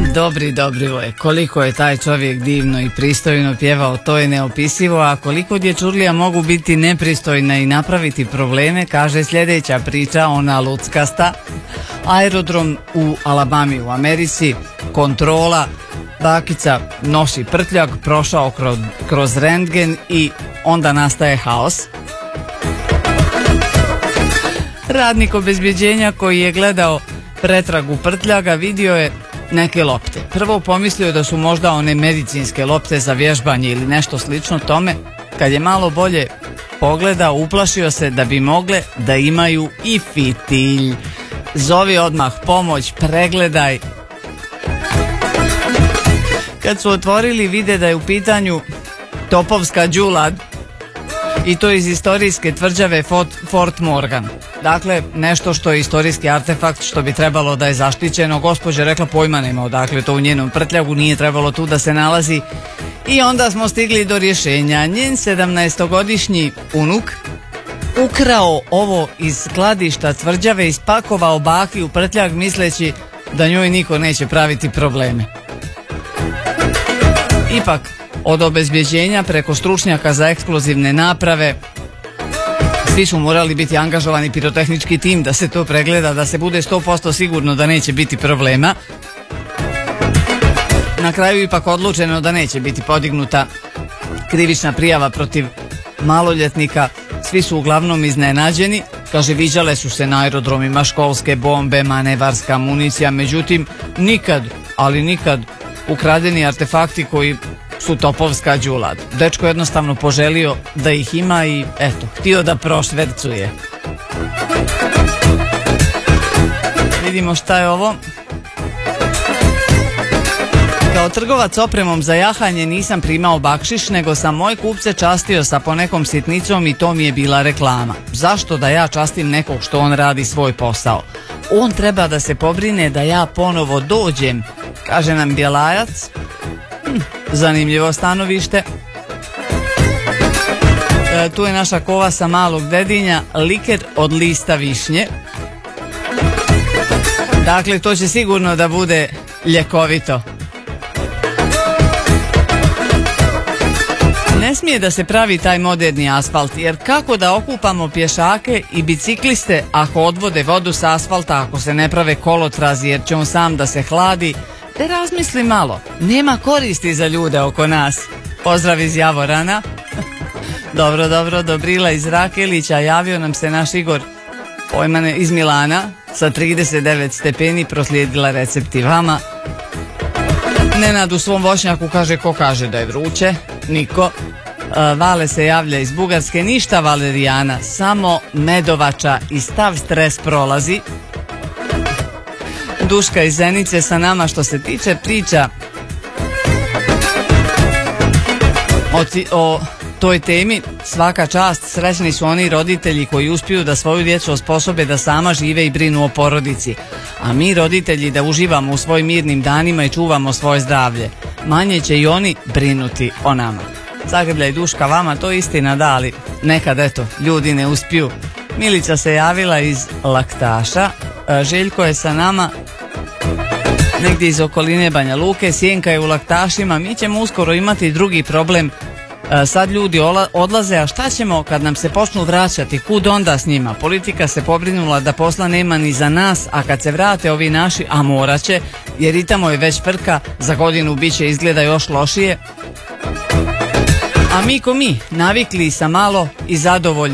Dobri, koliko je taj čovjek divno i pristojno pjevao, to je neopisivo, a koliko dječurlija mogu biti nepristojna i napraviti probleme, kaže sljedeća priča, ona luckasta. Aerodrom u Alabami u Americi, kontrola, bakica nosi prtljag, prošao kroz rentgen i onda nastaje haos. Radnik obezbjeđenja koji je gledao pretragu prtljaga vidio je neke lopte. Prvo pomislio da su možda one medicinske lopte za vježbanje ili nešto slično tome. Kad je malo bolje pogledao, uplašio se da bi mogle da imaju i fitilj. Zovi odmah pomoć, pregledaj. Kad su otvorili, vide da je u pitanju topovska đulad i to iz istorijske tvrđave Fort Morgan. Dakle, nešto što je istorijski artefakt što bi trebalo da je zaštićeno. Gospođa rekla pojma nema odakle to u njenom prtljagu, nije trebalo tu da se nalazi. I onda smo stigli do rješenja. Njen 17-godišnji unuk ukrao ovo iz skladišta tvrđave, ispakovao baki u prtljag misleći da njoj niko neće praviti probleme. Ipak, od obezbjeđenja preko stručnjaka za eksplozivne naprave, svi su morali biti angažovani pirotehnički tim da se to pregleda, da se bude 100% sigurno da neće biti problema. Na kraju ipak odlučeno da neće biti podignuta krivična prijava protiv maloljetnika. Svi su uglavnom iznenađeni. Kaže, viđale su se na aerodromima školske bombe, manevarska municija, međutim nikad, ali nikad ukradeni artefakti koji su topovska đulad. Dečko jednostavno poželio da ih ima i eto, htio da prošvercuje. Vidimo šta je ovo. Kao trgovac opremom za jahanje nisam primao bakšiš, nego sam moj kupce častio sa ponekom sitnicom i to mi je bila reklama. Zašto da ja častim nekog što on radi svoj posao? On treba da se pobrine da ja ponovo dođem, kaže nam Bjelajac. Zanimljivo stanovište. Tu je naša kova sa Malog Dedinja, liker od lista višnje. Dakle, to će sigurno da bude ljekovito. Ne smije da se pravi taj moderni asfalt, jer kako da okupamo pješake i bicikliste ako odvode vodu sa asfalta, ako se ne prave kolotrazi, jer će on sam da se hladi. Te razmisli malo, nema koristi za ljude oko nas. Pozdrav iz Javorana. Dobro, Dobrila iz Rakelića, javio nam se naš Igor Pojmane iz Milana sa 39 stepeni, proslijedila recepti vama. Nenad u svom voćnjaku kaže, ko kaže da je vruće? Niko. Vale se javlja iz Bugarske, ništa Valerijana, samo medovača i stav stres prolazi. Duška iz Zenice sa nama što se tiče priča o toj temi. Svaka čast, srećni su oni roditelji koji uspiju da svoju djecu osposobe da sama žive i brinu o porodici. A mi roditelji da uživamo u svojim mirnim danima i čuvamo svoje zdravlje. Manje će i oni brinuti o nama. Zagrljaj Duška, vama to istina da, ali nekad eto, ljudi ne uspiju. Milica se javila iz Laktaša. Željko je sa nama negdje iz okoline Banja Luke, Sjenka je u Laktašima. Mi ćemo uskoro imati drugi problem. Sad ljudi odlaze, a šta ćemo kad nam se počnu vraćati? Kud onda s njima? Politika se pobrinula da posla nema ni za nas, a kad se vrate ovi naši, a morat će, jer i tamo je već frka, za godinu bit će izgleda još lošije. A mi ko mi, navikli sa malo i zadovoljni.